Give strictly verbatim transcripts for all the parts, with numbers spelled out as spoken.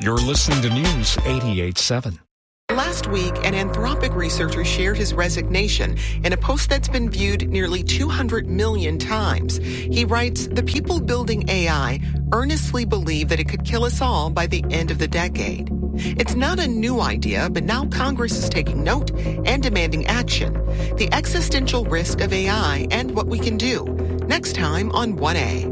You're listening to News eighty-eight point seven. Last week, an Anthropic researcher shared his resignation in a post that's been viewed nearly two hundred million times. He writes, "The people building A I earnestly believe that it could kill us all by the end of the decade." It's not a new idea, but now Congress is taking note and demanding action. The existential risk of A I and what we can do. Next time on one A.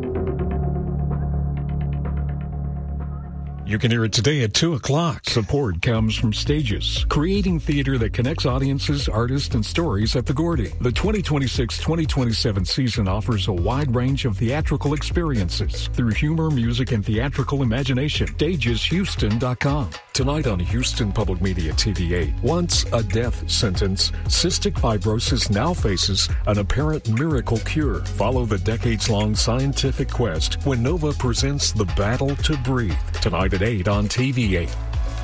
You can hear it today at two o'clock. Support comes from Stages, creating theater that connects audiences, artists, and stories at the Gordy. The twenty twenty-six twenty twenty-seven season offers a wide range of theatrical experiences through humor, music, and theatrical imagination. stages houston dot com. Tonight on Houston Public Media T V eight, once a death sentence, cystic fibrosis now faces an apparent miracle cure. Follow the decades-long scientific quest when Nova presents The Battle to Breathe. Tonight at eight on T V eight.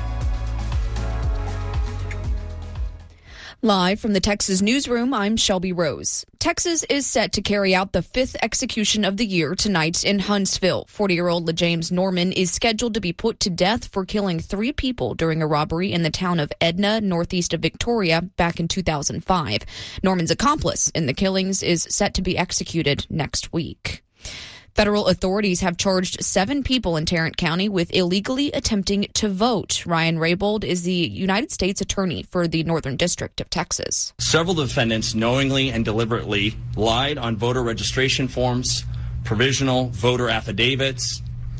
Live from the Texas Newsroom, I'm Shelby Rose. Texas is set to carry out the fifth execution of the year tonight in Huntsville. forty-year-old LaJames Norman is scheduled to be put to death for killing three people during a robbery in the town of Edna, northeast of Victoria, back in two thousand five. Norman's accomplice in the killings is set to be executed next week. Federal authorities have charged seven people in Tarrant County with illegally attempting to vote. Ryan Raybould is the United States Attorney for the Northern District of Texas. Several defendants knowingly and deliberately lied on voter registration forms, provisional voter affidavits,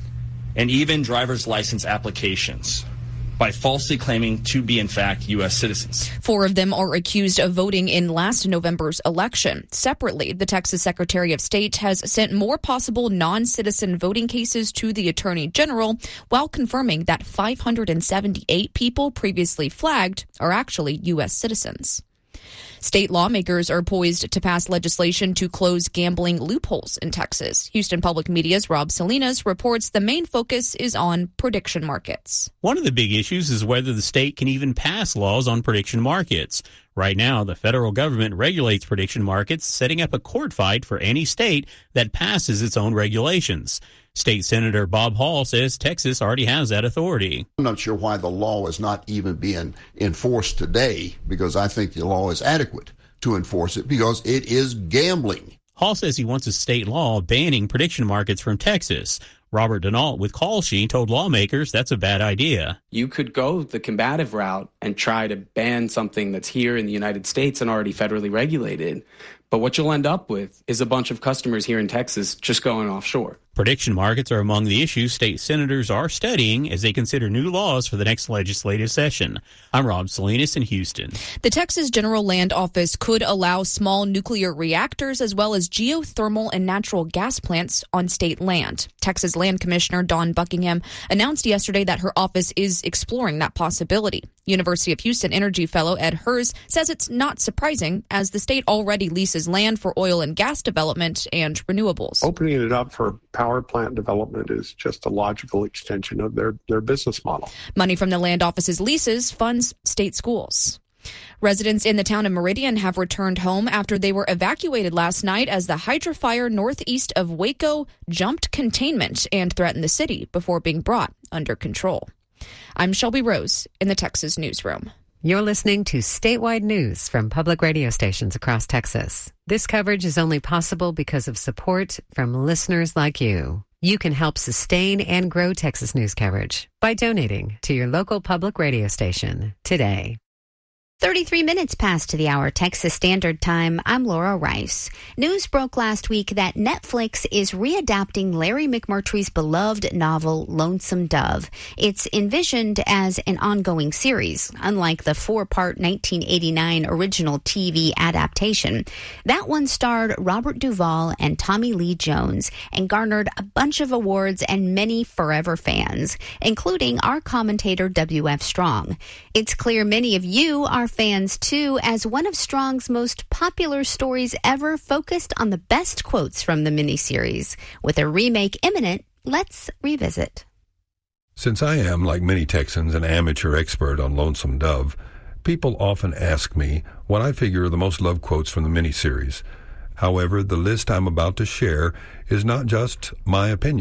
and even driver's license applications by falsely claiming to be, in fact, U S citizens. Four of them are accused of voting in last November's election. Separately, the Texas Secretary of State has sent more possible non-citizen voting cases to the Attorney General while confirming that five hundred seventy-eight people previously flagged are actually U S citizens. State lawmakers are poised to pass legislation to close gambling loopholes in Texas. Houston Public Media's Rob Salinas reports the main focus is on prediction markets. One of the big issues is whether the state can even pass laws on prediction markets. Right now, the federal government regulates prediction markets, setting up a court fight for any state that passes its own regulations. State Senator Bob Hall says Texas already has that authority. I'm not sure why the law is not even being enforced today, because I think the law is adequate to enforce it because it is gambling. Hall says he wants a state law banning prediction markets from Texas. Robert Denault with Call Sheen told lawmakers that's a bad idea. You could go the combative route and try to ban something that's here in the United States and already federally regulated. But what you'll end up with is a bunch of customers here in Texas just going offshore. Prediction markets are among the issues state senators are studying as they consider new laws for the next legislative session. I'm Rob Salinas in Houston. The Texas General Land Office could allow small nuclear reactors as well as geothermal and natural gas plants on state land. Texas Land Commissioner Dawn Buckingham announced yesterday that her office is exploring that possibility. University of Houston Energy Fellow Ed Hers says it's not surprising as the state already leases land for oil and gas development and renewables. Opening it up for power plant development is just a logical extension of their, their business model. Money from the land office's leases funds state schools. Residents in the town of Meridian have returned home after they were evacuated last night as the Hydra fire northeast of Waco jumped containment and threatened the city before being brought under control. I'm Shelby Rose in the Texas Newsroom. You're listening to statewide news from public radio stations across Texas. This coverage is only possible because of support from listeners like you. You can help sustain and grow Texas news coverage by donating to your local public radio station today. thirty-three minutes past the hour Texas Standard Time. I'm Laura Rice. News broke last week that Netflix is readapting Larry McMurtry's beloved novel Lonesome Dove. It's envisioned as an ongoing series, unlike the four-part nineteen eighty-nine original T V adaptation. That one starred Robert Duvall and Tommy Lee Jones and garnered a bunch of awards and many forever fans, including our commentator W F Strong. It's clear many of you are fans too, as one of Strong's most popular stories ever focused on the best quotes from the miniseries. With a remake imminent, let's revisit. Since I am, like many Texans, an amateur expert on Lonesome Dove, people often ask me what I figure are the most loved quotes from the miniseries. However, the list I'm about to share is not just my opinion.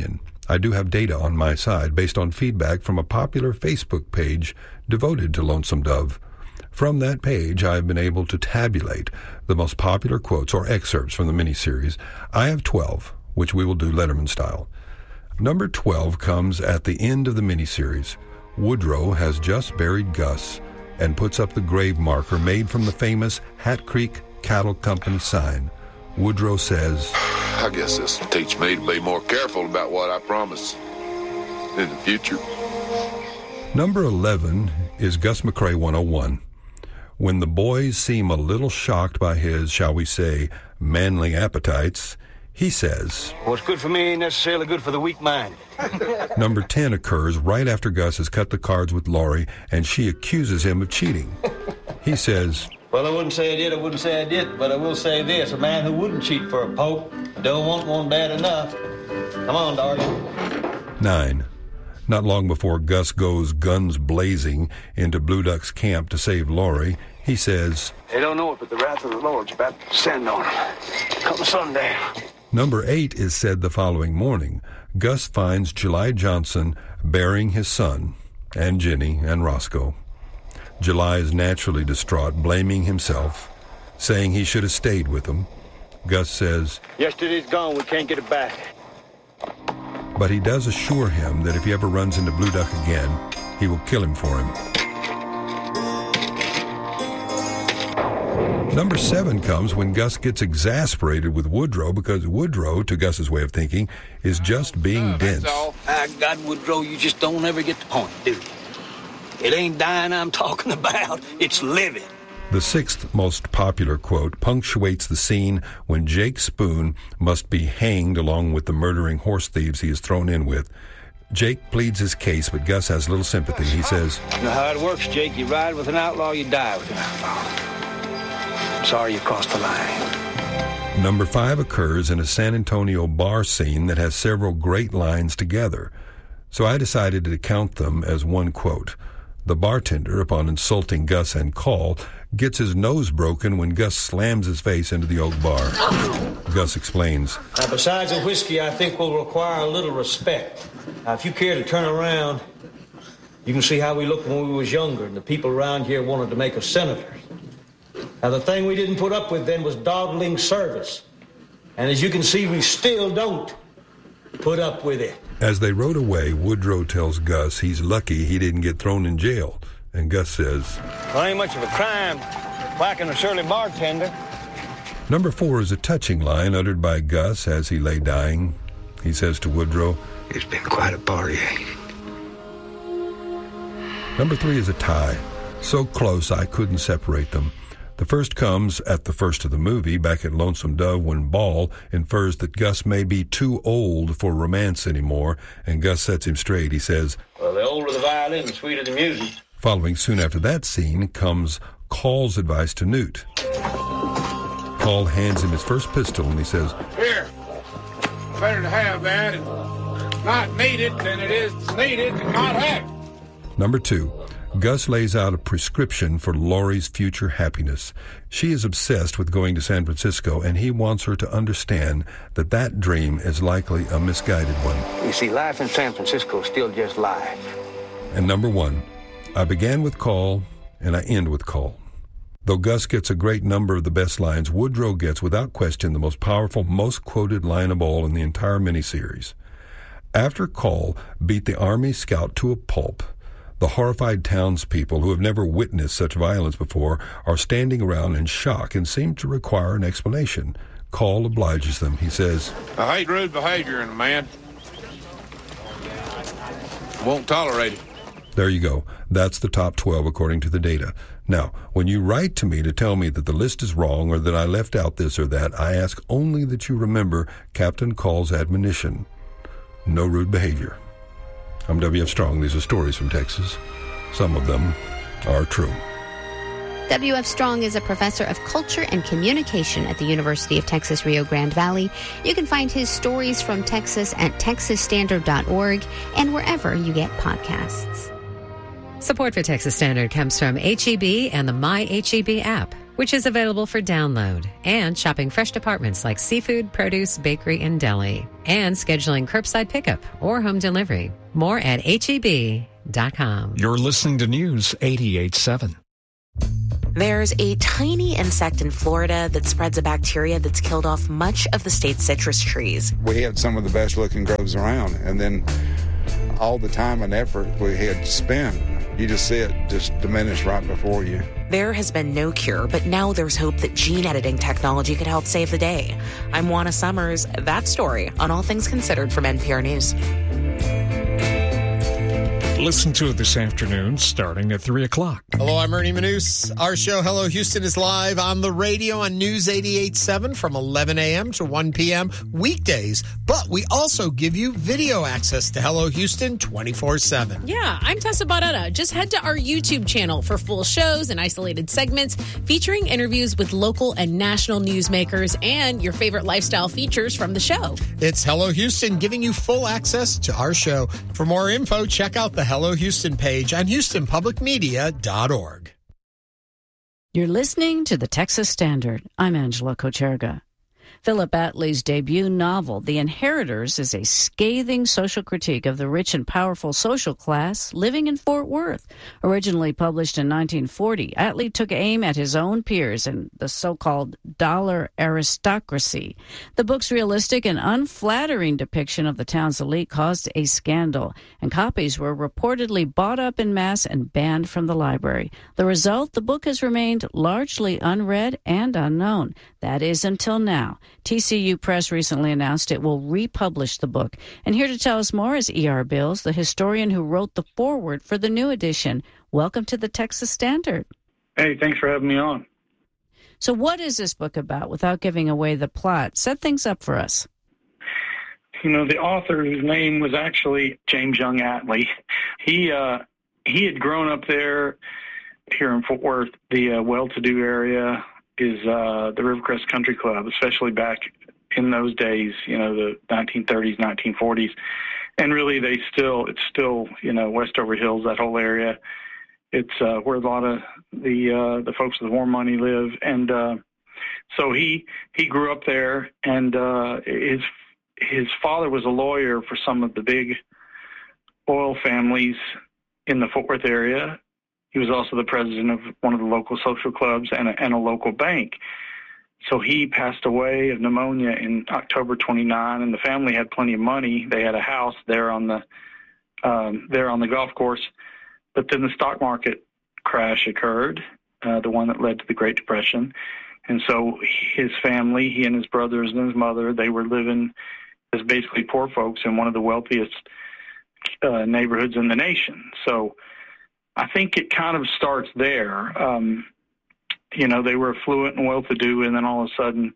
I do have data on my side based on feedback from a popular Facebook page devoted to Lonesome Dove. From that page, I've been able to tabulate the most popular quotes or excerpts from the miniseries. I have twelve, which we will do Letterman style. Number twelve comes at the end of the miniseries. Woodrow has just buried Gus and puts up the grave marker made from the famous Hat Creek Cattle Company sign. Woodrow says, I guess this will teach me to be more careful about what I promise in the future. Number eleven is Gus McCrae one oh one. When the boys seem a little shocked by his, shall we say, manly appetites, he says, what's good for me ain't necessarily good for the weak-minded. Number ten occurs right after Gus has cut the cards with Laurie and she accuses him of cheating. He says, well, I wouldn't say I did, I wouldn't say I did, but I will say this. A man who wouldn't cheat for a poke don't want one bad enough. Come on, darling. Nine. Not long before Gus goes guns blazing into Blue Duck's camp to save Laurie, he says, they don't know it, but the wrath of the Lord's about to descend on them. Come sundown. Number eight is said the following morning. Gus finds July Johnson burying his son, and Jenny, and Roscoe. July is naturally distraught, blaming himself, saying he should have stayed with them. Gus says, yesterday's gone, we can't get it back. But he does assure him that if he ever runs into Blue Duck again, he will kill him for him. Number seven comes when Gus gets exasperated with Woodrow because Woodrow, to Gus's way of thinking, is just being uh, dense. Ah, God, Woodrow, you just don't ever get the point, do you? It ain't dying I'm talking about, it's living. The sixth most popular quote punctuates the scene when Jake Spoon must be hanged along with the murdering horse thieves he is thrown in with. Jake pleads his case, but Gus has little sympathy. He says, you know how it works, Jake. You ride with an outlaw, you die with an outlaw. I'm sorry you crossed the line. Number five occurs in a San Antonio bar scene that has several great lines together. So I decided to count them as one quote. The bartender, upon insulting Gus and Call, gets his nose broken when Gus slams his face into the oak bar. Gus explains, now, besides the whiskey, I think will require a little respect. Now, if you care to turn around, you can see how we looked when we was younger, and the people around here wanted to make us senators. Now, the thing we didn't put up with then was dawdling service. And as you can see, we still don't put up with it. As they rode away, Woodrow tells Gus he's lucky he didn't get thrown in jail. And Gus says, well, ain't much of a crime whacking a surly bartender. Number four is a touching line uttered by Gus as he lay dying. He says to Woodrow, it's been quite a party. Number three is a tie. So close I couldn't separate them. The first comes at the first of the movie, back at Lonesome Dove, when Ball infers that Gus may be too old for romance anymore, and Gus sets him straight. He says, well, the older the violin, the sweeter the music. Following soon after that scene comes Call's advice to Newt. Call hands him his first pistol, and he says, here, better to have that and not need it than it is needed and not have it. Number two. Gus lays out a prescription for Laurie's future happiness. She is obsessed with going to San Francisco, and he wants her to understand that that dream is likely a misguided one. You see, life in San Francisco is still just life. And number one, I began with Call, and I end with Call. Though Gus gets a great number of the best lines, Woodrow gets, without question, the most powerful, most quoted line of all in the entire miniseries. After Call beat the Army scout to a pulp, the horrified townspeople, who have never witnessed such violence before, are standing around in shock and seem to require an explanation. Call obliges them. He says, I hate rude behavior in a man. Won't tolerate it. There you go. That's the top twelve according to the data. Now, when you write to me to tell me that the list is wrong or that I left out this or that, I ask only that you remember Captain Call's admonition. No rude behavior. I'm W F Strong. These are stories from Texas. Some of them are true. W F Strong is a professor of culture and communication at the University of Texas Rio Grande Valley. You can find his stories from Texas at texas standard dot org and wherever you get podcasts. Support for Texas Standard comes from H E B and the My H E B app. which is available for download, and shopping fresh departments like seafood, produce, bakery, and deli, and scheduling curbside pickup or home delivery. More at H E B dot com. You're listening to News eighty-eight point seven. There's a tiny insect in Florida that spreads a bacteria that's killed off much of the state's citrus trees. We had some of the best looking groves around, and then all the time and effort we had to spend, you just see it just diminish right before you. There has been no cure, but now there's hope that gene editing technology could help save the day. I'm Juana Summers. That story on All Things Considered from N P R News. Listen to it this afternoon starting at three o'clock. Hello, I'm Ernie Manous. Our show, Hello Houston, is live on the radio on News eighty-eight point seven from eleven a.m. to one p.m. weekdays. But we also give you video access to Hello Houston twenty-four seven. Yeah, I'm Tessa Barretta. Just head to our YouTube channel for full shows and isolated segments featuring interviews with local and national newsmakers and your favorite lifestyle features from the show. It's Hello Houston giving you full access to our show. For more info, check out the Hello Houston page on houston public media dot org. You're listening to the Texas Standard. I'm Angela Kocherga. Philip Attlee's debut novel, The Inheritors, is a scathing social critique of the rich and powerful social class living in Fort Worth. Originally published in nineteen forty, Attlee took aim at his own peers and the so-called dollar aristocracy. The book's realistic and unflattering depiction of the town's elite caused a scandal, and copies were reportedly bought up in mass and banned from the library. The result, the book has remained largely unread and unknown. That is until now. T C U Press recently announced it will republish the book. And here to tell us more is E R. Bills, the historian who wrote the foreword for the new edition. Welcome to the Texas Standard. Hey, thanks for having me on. So what is this book about, without giving away the plot? Set things up for us. You know, the author, whose name was actually James Young Attlee, he, uh, he had grown up there here in Fort Worth, the uh, well-to-do area is uh, the Rivercrest Country Club, especially back in those days, you know, the nineteen thirties, nineteen forties. And really, they still, it's still, you know, Westover Hills, that whole area. It's uh, where a lot of the uh, the folks with more money live. And uh, so he he grew up there, and uh, his his father was a lawyer for some of the big oil families in the Fort Worth area. He was also the president of one of the local social clubs and a, and a local bank. So he passed away of pneumonia in October twenty-ninth, and the family had plenty of money. They had a house there on the um, there on the golf course. But then the stock market crash occurred, uh, the one that led to the Great Depression. And so his family, he and his brothers and his mother, they were living as basically poor folks in one of the wealthiest uh, neighborhoods in the nation. So I think it kind of starts there. Um, you know, they were affluent and well-to-do, and then all of a sudden,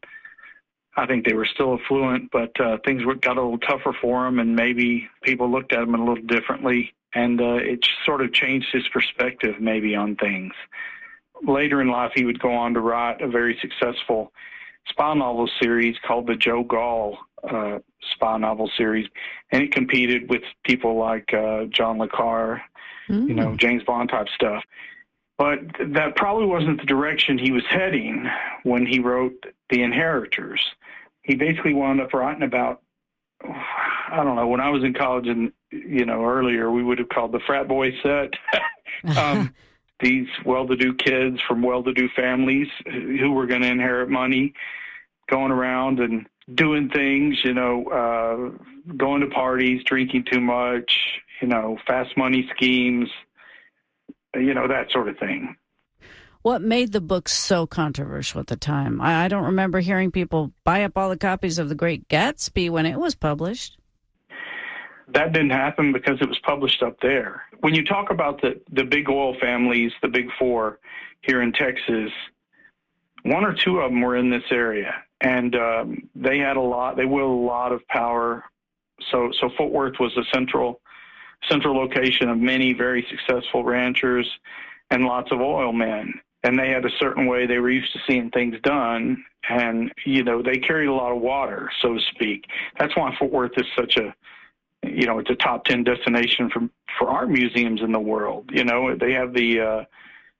I think they were still affluent, but uh, things were, got a little tougher for them, and maybe people looked at them a little differently, and uh, it sort of changed his perspective maybe on things. Later in life, he would go on to write a very successful spy novel series called the Joe Gall uh, spy novel series, and it competed with people like uh, John le Carre, Mm. you know, James Bond type stuff. But that probably wasn't the direction he was heading when he wrote The Inheritors. He basically wound up writing about, I don't know, when I was in college and, you know, earlier, we would have called the frat boy set. um, these well-to-do kids from well-to-do families who were going to inherit money, going around and doing things, you know, uh, going to parties, drinking too much, you know, fast money schemes, you know, that sort of thing. What made the book so controversial at the time? I, I don't remember hearing people buy up all the copies of The Great Gatsby when it was published. That didn't happen because it was published up there. When you talk about the, the big oil families, the big four here in Texas, one or two of them were in this area, and um, they had a lot, they wielded a lot of power. So, so Fort Worth was a central central location of many very successful ranchers and lots of oil men. And they had a certain way they were used to seeing things done. And, you know, they carried a lot of water, so to speak. That's why Fort Worth is such a, you know, it's a top ten destination for, for art museums in the world. You know, they have the, uh,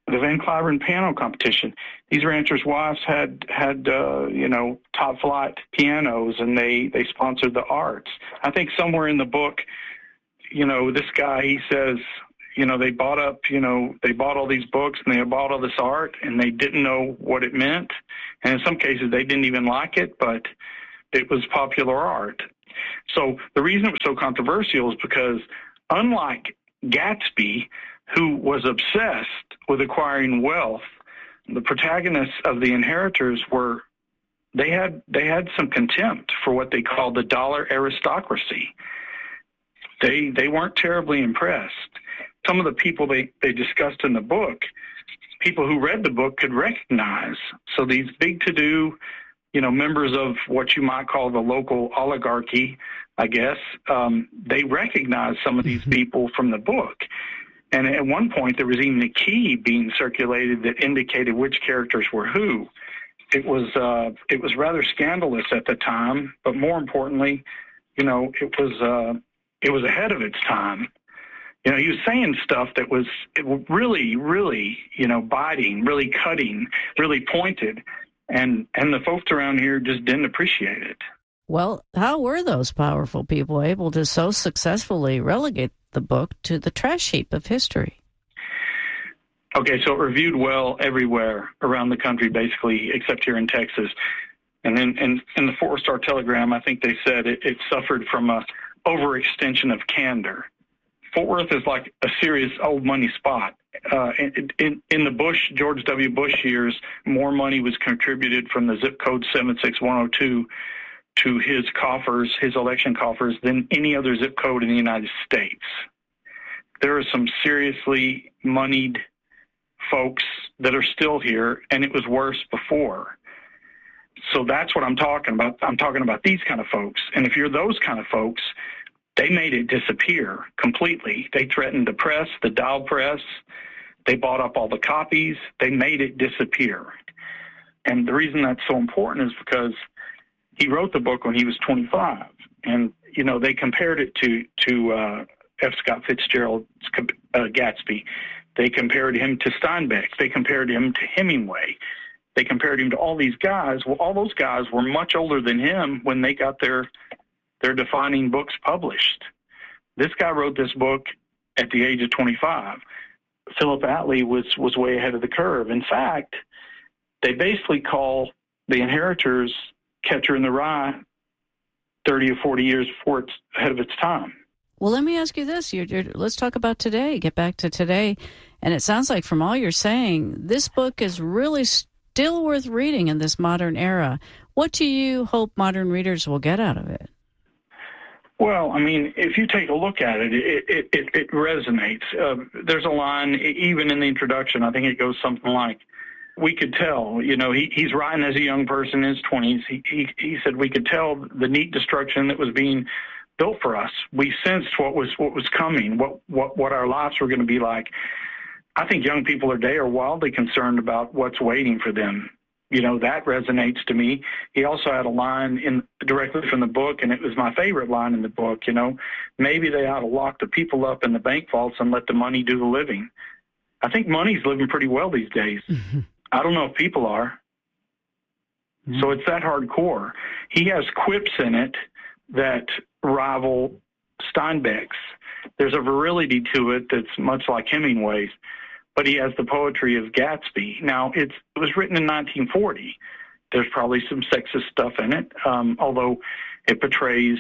the Van Cliburn piano competition. These ranchers' wives had had uh, you know top flight pianos, and they they sponsored the arts. I think somewhere in the book, you know, this guy, he says, you know, they bought up, you know, they bought all these books and they bought all this art, and they didn't know what it meant, and in some cases they didn't even like it, but it was popular art. So the reason it was so controversial is because, unlike Gatsby, who was obsessed with acquiring wealth, the protagonists of The Inheritors were, they had they had some contempt for what they called the dollar aristocracy. They they weren't terribly impressed. Some of the people they, they discussed in the book, people who read the book could recognize. So these big to-do, you know, members of what you might call the local oligarchy, I guess, um, they recognized some of these people from the book. And at one point, there was even a key being circulated that indicated which characters were who. It was uh, it was rather scandalous at the time, but more importantly, you know, it was uh, it was ahead of its time. You know, he was saying stuff that was really, really, you know, biting, really cutting, really pointed, and and the folks around here just didn't appreciate it. Well, how were those powerful people able to so successfully relegate the book to the trash heap of history? Okay, so it reviewed well everywhere around the country, basically, except here in Texas. And then in, in the Fort Worth Star Telegram, I think they said it, it suffered from a overextension of candor. Fort Worth is like a serious old money spot. Uh, in, in, in the Bush, George W. Bush years, more money was contributed from the zip code seven six one oh two to his coffers, his election coffers, than any other zip code in the United States. There are some seriously moneyed folks that are still here, and it was worse before. So that's what I'm talking about. I'm talking about these kind of folks. And if you're those kind of folks, they made it disappear completely. They threatened the press, the Dial press. They bought up all the copies. They made it disappear. And the reason that's so important is because he wrote the book when he was twenty-five. And, you know, they compared it to, to uh, F. Scott Fitzgerald's uh, Gatsby. They compared him to Steinbeck. They compared him to Hemingway. They compared him to all these guys. Well, all those guys were much older than him when they got their their defining books published. This guy wrote this book at the age of twenty-five. Philip Atlee was, was way ahead of the curve. In fact, they basically call The Inheritors Catcher in the Rye thirty or forty years before it's ahead of its time. Well, let me ask you this. You're, you're, let's talk about today. Get back to today. And it sounds like from all you're saying, this book is really still worth reading in this modern era. What do you hope modern readers will get out of it? Well, I mean, if you take a look at it, it, it, it, it resonates. Uh, there's a line, even in the introduction, I think it goes something like, we could tell, you know, he, he's writing as a young person in his twenties. He, he, he said we could tell the neat destruction that was being built for us. We sensed what was what was coming, what, what, what our lives were going to be like. I think young people today are wildly concerned about what's waiting for them. You know, that resonates to me. He also had a line in directly from the book, and it was my favorite line in the book, you know, maybe they ought to lock the people up in the bank vaults and let the money do the living. I think money's living pretty well these days. Mm-hmm. I don't know if people are. Mm-hmm. So it's that hardcore. He has quips in it that rival Steinbeck's. There's a virility to it that's much like Hemingway's, but he has the poetry of Gatsby. Now, it's, it was written in nineteen forty. There's probably some sexist stuff in it, um, although it portrays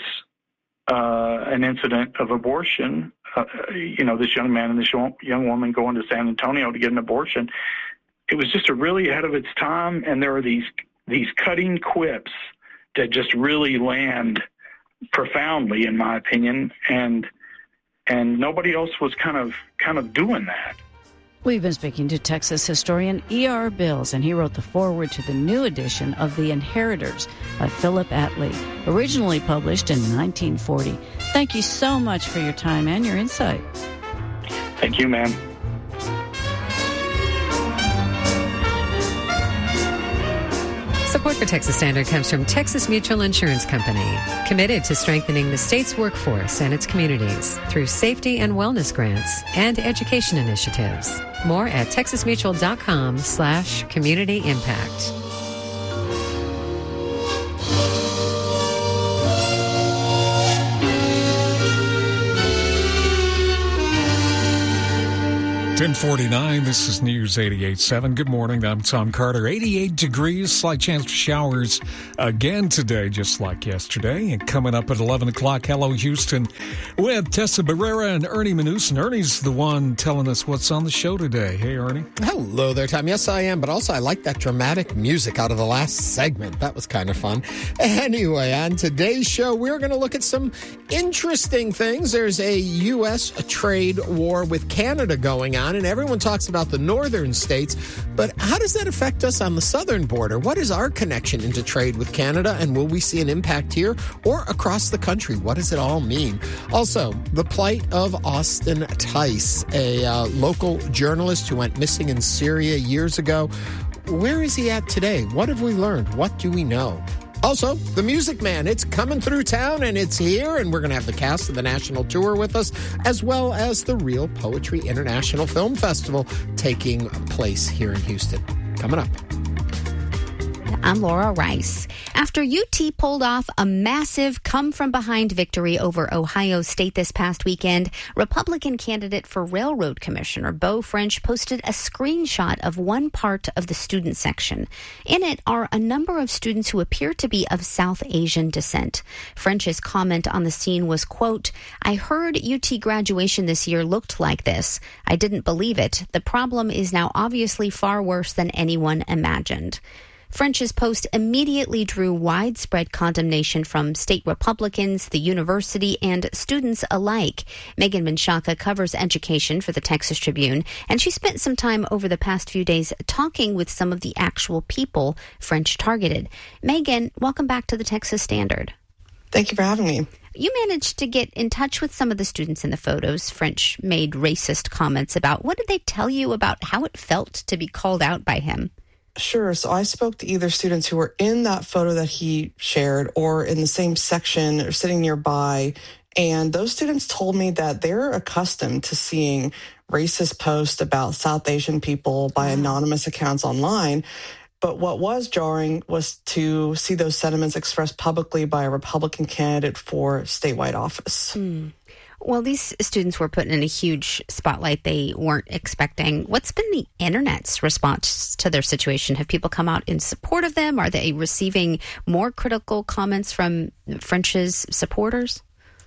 uh, an incident of abortion. Uh, you know, this young man and this young woman going to San Antonio to get an abortion. It was just a really ahead of its time, and there are these these cutting quips that just really land profoundly, in my opinion, and and nobody else was kind of kind of doing that. We've been speaking to Texas historian E R. Bills, and he wrote the foreword to the new edition of The Inheritors by Philip Atlee, originally published in nineteen forty. Thank you so much for your time and your insight. Thank you, ma'am. Support for Texas Standard comes from Texas Mutual Insurance Company, committed to strengthening the state's workforce and its communities through safety and wellness grants and education initiatives. More at texasmutual.com slash community impact. ten forty-nine, this is News eighty-eight point seven. Good morning, I'm Tom Carter. eighty-eight degrees, slight chance for showers again today, just like yesterday. And coming up at eleven o'clock, Hello Houston with Tessa Barrera and Ernie Mnuchin. Ernie's the one telling us what's on the show today. Hey, Ernie. Hello there, Tom. Yes, I am, but also I like that dramatic music out of the last segment. That was kind of fun. Anyway, on today's show, we're going to look at some interesting things. There's a U S trade war with Canada going on, and everyone talks about the northern states, but how does that affect us on the southern border? What is our connection into trade with Canada, and will we see an impact here or across the country? What does it all mean? Also, the plight of Austin Tice, a uh, local journalist who went missing in Syria years ago. Where is he at today? What have we learned? What do we know? Also, the Music Man, it's coming through town, and it's here, and we're going to have the cast of the national tour with us, as well as the Real Poetry International Film Festival taking place here in Houston. Coming up. I'm Laura Rice. After U T pulled off a massive come-from-behind victory over Ohio State this past weekend, Republican candidate for Railroad Commissioner Beau French posted a screenshot of one part of the student section. In it are a number of students who appear to be of South Asian descent. French's comment on the scene was, quote, "I heard U T graduation this year looked like this. I didn't believe it. The problem is now obviously far worse than anyone imagined." French's post immediately drew widespread condemnation from state Republicans, the university, and students alike. Megan Menchaca covers education for the Texas Tribune, and she spent some time over the past few days talking with some of the actual people French targeted. Megan, welcome back to the Texas Standard. Thank you for having me. You managed to get in touch with some of the students in the photos French made racist comments about. What did they tell you about how it felt to be called out by him? Sure. So I spoke to either students who were in that photo that he shared or in the same section or sitting nearby. And those students told me that they're accustomed to seeing racist posts about South Asian people by anonymous accounts online. But what was jarring was to see those sentiments expressed publicly by a Republican candidate for statewide office. Mm. Well, these students were put in a huge spotlight they weren't expecting. What's been the internet's response to their situation? Have people come out in support of them? Are they receiving more critical comments from French's supporters?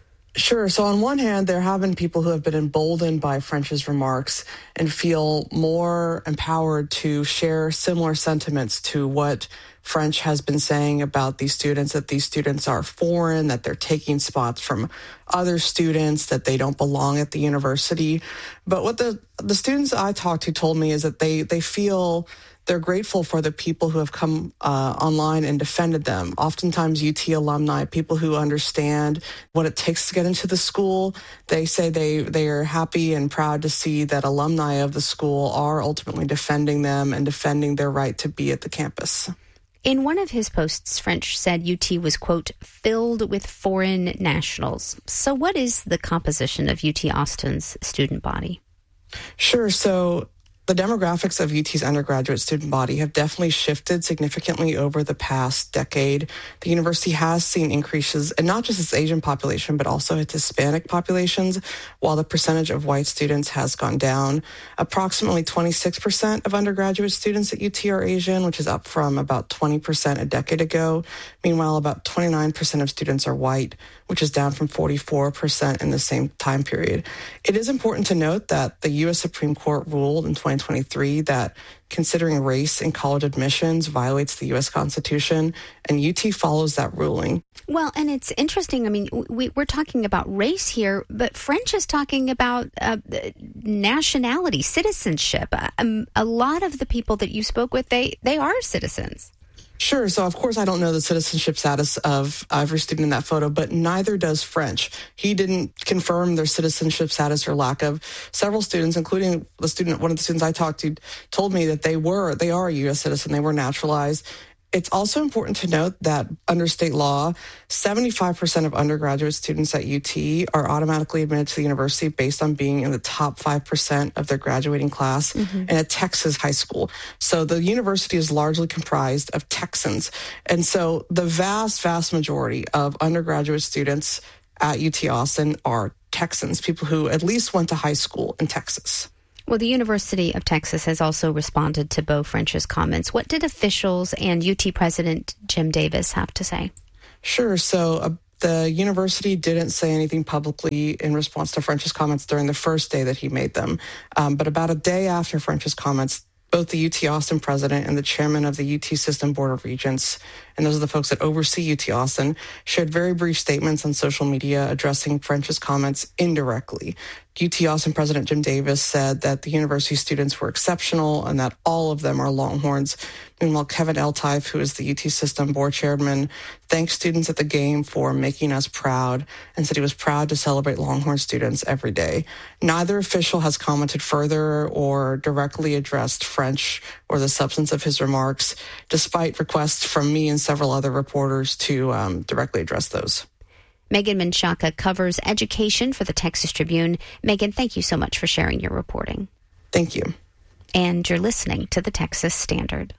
Sure. So on one hand, there have been people who have been emboldened by French's remarks and feel more empowered to share similar sentiments to what French has been saying about these students, that these students are foreign, that they're taking spots from other students, that they don't belong at the university. But what the, the students I talked to told me is that they, they feel they're grateful for the people who have come uh, online and defended them. Oftentimes U T alumni, people who understand what it takes to get into the school, they say they, they are happy and proud to see that alumni of the school are ultimately defending them and defending their right to be at the campus. In one of his posts, French said U T was, quote, filled with foreign nationals. So what is the composition of U T Austin's student body? Sure. So the demographics of U T's undergraduate student body have definitely shifted significantly over the past decade. The university has seen increases in not just its Asian population, but also its Hispanic populations, while the percentage of white students has gone down. Approximately twenty-six percent of undergraduate students at U T are Asian, which is up from about twenty percent a decade ago. Meanwhile, about twenty-nine percent of students are white, which is down from forty-four percent in the same time period. It is important to note that the U S Supreme Court ruled in twenty twenty-three that considering race in college admissions violates the U S Constitution, and U T follows that ruling. Well, and it's interesting. I mean, we, we're talking about race here, but French is talking about uh, nationality, citizenship. Um, a lot of the people that you spoke with, they, they are citizens. Sure. So, of course, I don't know the citizenship status of every student in that photo, but neither does French. He didn't confirm their citizenship status or lack of. Several students, including the student, one of the students I talked to, told me that they were, they are a U S citizen. They were naturalized. It's also important to note that under state law, seventy-five percent of undergraduate students at U T are automatically admitted to the university based on being in the top five percent of their graduating class mm-hmm. in a Texas high school. So the university is largely comprised of Texans. And so the vast, vast majority of undergraduate students at U T Austin are Texans, people who at least went to high school in Texas. Well, the University of Texas has also responded to Beau French's comments. What did officials and U T President Jim Davis have to say? Sure. So uh, the university didn't say anything publicly in response to French's comments during the first day that he made them. Um, but about a day after French's comments, both the U T Austin president and the chairman of the U T System Board of Regents, and those are the folks that oversee U T Austin, shared very brief statements on social media addressing French's comments indirectly. U T Austin President Jim Davis said that the university students were exceptional and that all of them are Longhorns. Meanwhile, Kevin Eltife, who is the U T System Board Chairman, thanked students at the game for making us proud and said he was proud to celebrate Longhorn students every day. Neither official has commented further or directly addressed French or the substance of his remarks, despite requests from me and several other reporters to um, directly address those. Megan Menchaca covers education for the Texas Tribune. Megan, thank you so much for sharing your reporting. Thank you. And you're listening to the Texas Standard.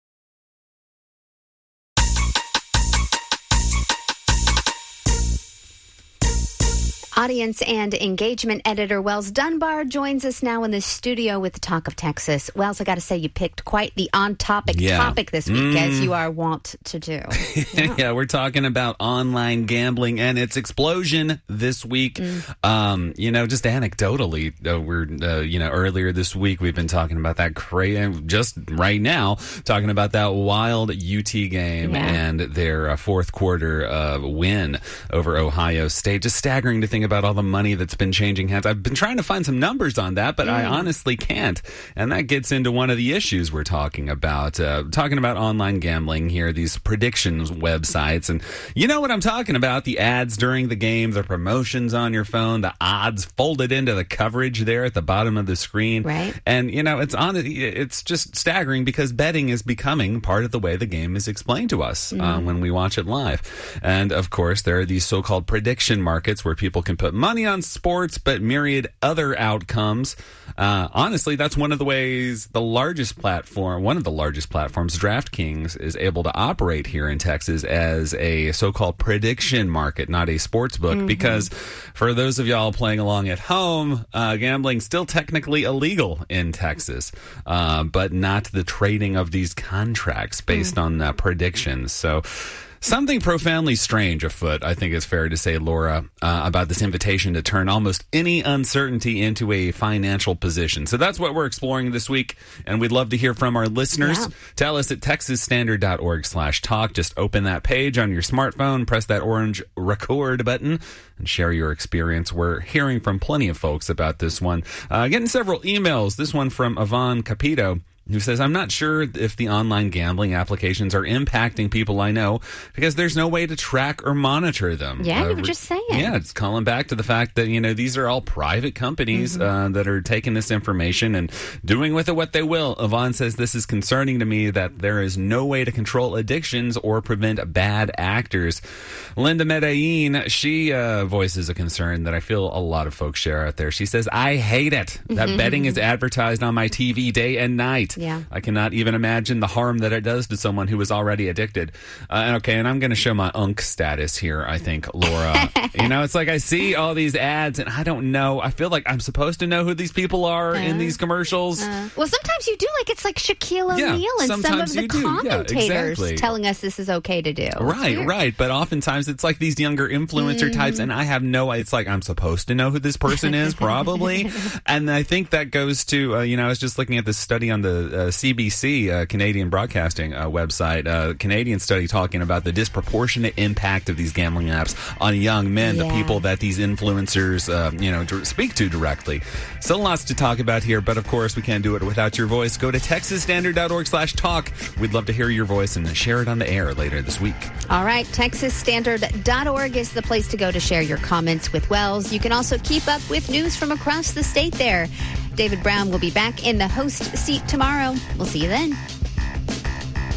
Audience and engagement editor Wells Dunbar joins us now in the studio with the Talk of Texas. Wells, I got to say, you picked quite the on-topic yeah. topic this week, mm. as you are wont to do. Yeah. yeah, we're talking about online gambling and its explosion this week. Mm. Um, you know, just anecdotally, uh, we're uh, you know earlier this week we've been talking about that crazy. Just right now, talking about that wild U T game yeah. and their uh, fourth quarter uh, win over Ohio State. Just staggering to think about all the money that's been changing hands. I've been trying to find some numbers on that, but mm. I honestly can't. And that gets into one of the issues we're talking about. Uh, talking about online gambling here, these predictions websites. And you know what I'm talking about. The ads during the game, the promotions on your phone, the odds folded into the coverage there at the bottom of the screen. Right. And, you know, it's on. It's just staggering because betting is becoming part of the way the game is explained to us mm. uh, when we watch it live. And, of course, there are these so-called prediction markets where people can put money on sports, but myriad other outcomes. Uh, honestly, that's one of the ways the largest platform, one of the largest platforms, DraftKings, is able to operate here in Texas as a so-called prediction market, not a sports book. Mm-hmm. Because for those of y'all playing along at home, uh, gambling still technically illegal in Texas, uh, but not the trading of these contracts based mm. on uh, predictions. So something profoundly strange afoot, I think it's fair to say, Laura, uh, about this invitation to turn almost any uncertainty into a financial position. So that's what we're exploring this week, and we'd love to hear from our listeners. Yeah. Tell us at texasstandard.org slash talk. Just open that page on your smartphone, press that orange record button, and share your experience. We're hearing from plenty of folks about this one. Uh, getting several emails. This one from Yvonne Capito, who says, I'm not sure if the online gambling applications are impacting people I know because there's no way to track or monitor them. Yeah, uh, you were just saying. Yeah, it's calling back to the fact that, you know, these are all private companies mm-hmm. uh, that are taking this information and doing with it what they will. Yvonne says, this is concerning to me that there is no way to control addictions or prevent bad actors. Linda Medellin, she uh, voices a concern that I feel a lot of folks share out there. She says, I hate it that betting is advertised on my T V day and night. Yeah. I cannot even imagine the harm that it does to someone who is already addicted. Uh, okay, and I'm going to show my unk status here, I think, Laura. You know, it's like I see all these ads, and I don't know. I feel like I'm supposed to know who these people are uh, in these commercials. Uh, well, sometimes you do. Like, it's like Shaquille O'Neal yeah, and some of the commentators yeah, exactly. telling us this is okay to do. Right, right. But oftentimes it's like these younger influencer mm. types, and I have no, it's like I'm supposed to know who this person is, probably. And I think that goes to, uh, you know, I was just looking at this study on the Uh, C B C, uh, Canadian Broadcasting uh, website, uh, Canadian study talking about the disproportionate impact of these gambling apps on young men, yeah. the people that these influencers, uh, you know, d- speak to directly. Still lots to talk about here, but of course we can't do it without your voice. Go to texasstandard.org slash talk. We'd love to hear your voice and share it on the air later this week. All right, texas standard dot org is the place to go to share your comments with Wells. You can also keep up with news from across the state there. David Brown will be back in the host seat tomorrow. We'll see you then.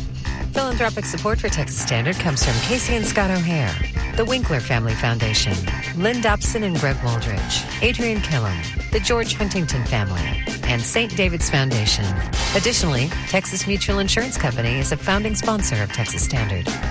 Philanthropic support for Texas Standard comes from Casey and Scott O'Hare, the Winkler Family Foundation, Lynn Dobson and Greg Waldridge, Adrian Killam, the George Huntington family, and Saint David's Foundation. Additionally, Texas Mutual Insurance Company is a founding sponsor of Texas Standard.